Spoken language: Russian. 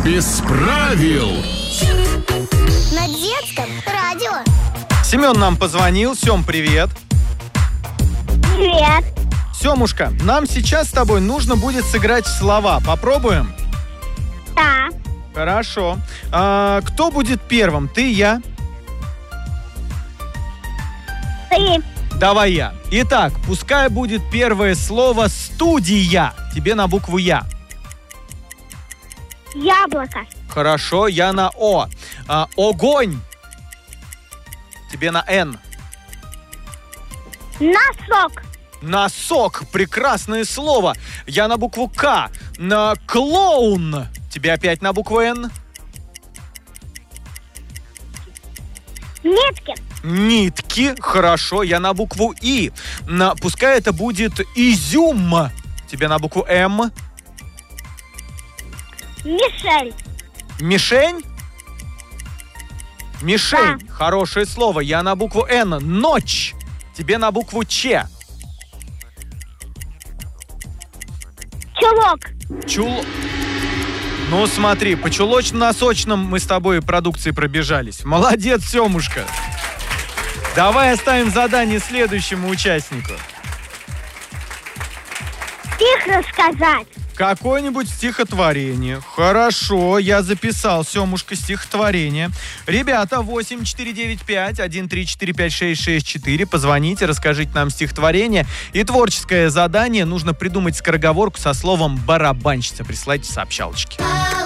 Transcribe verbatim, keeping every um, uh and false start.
без правил. На детском радио. Семен нам позвонил. Сем, привет. Привет. Семушка, нам сейчас с тобой нужно будет сыграть в слова. Попробуем? Да. Хорошо. А, кто будет первым? Ты, я? Ты. Давай я. Итак, пускай будет первое слово «студия». Тебе на букву «Я». Яблоко. Хорошо, я на «О». А, огонь. Тебе на «Н». Носок. Носок. Прекрасное слово. Я на букву «К». На клоун. Тебе опять на букву «Н». Нитки. Нитки. Хорошо, я на букву «И». На, пускай это будет изюм. Тебе на букву «М». Мишель. Мишень? Мишень. Да. Хорошее слово. Я на букву «Н». Ночь. Тебе на букву «Ч». Чулок. Чул... Ну, смотри, по чулочно-носочным мы с тобой продукции пробежались. Молодец, Семушка. Давай оставим задание следующему участнику. Стих рассказать. Какое-нибудь стихотворение. Хорошо, я записал, Семушка, стихотворение. Ребята, восемь четыре девять пять один три четыре пять шесть шесть четыре. Позвоните, расскажите нам стихотворение. И творческое задание. Нужно придумать скороговорку со словом «барабанщица». Присылайте сообщалочки.